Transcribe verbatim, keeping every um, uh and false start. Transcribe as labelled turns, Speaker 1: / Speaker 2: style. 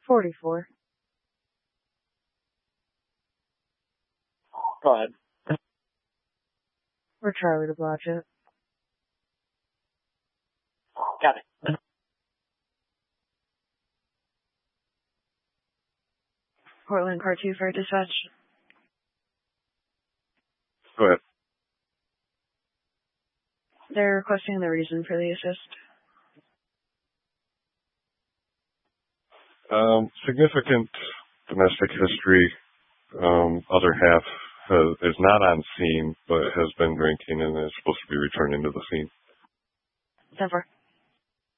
Speaker 1: forty-four.
Speaker 2: Go ahead.
Speaker 1: We're Charlie to Blodgett.
Speaker 2: Got it.
Speaker 1: Portland Car two for dispatch.
Speaker 3: Go ahead.
Speaker 1: They're requesting the reason for the assist.
Speaker 3: Um, significant domestic history. Um, other half has, is not on scene, but has been drinking and is supposed to be returning to the scene.
Speaker 1: ten four.